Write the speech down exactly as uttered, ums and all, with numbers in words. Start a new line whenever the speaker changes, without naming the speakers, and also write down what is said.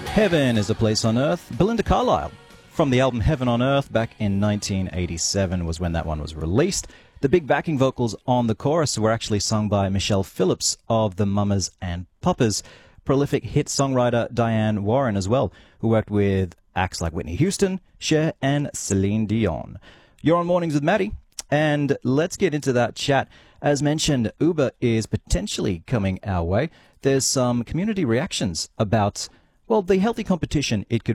Heaven is a Place on Earth, Belinda Carlisle. From the album Heaven on Earth back in nineteen eighty-seven was when that one was released. The big backing vocals on the chorus were actually sung by Michelle Phillips of the Mamas and Papas. Prolific hit songwriter Diane Warren as well, who worked with acts like Whitney Houston, Cher and Celine Dion. You're on Mornings with Maddie, and let's get into that chat. As mentioned, Uber is potentially coming our way. There's some community reactions about, well, the healthy competition it could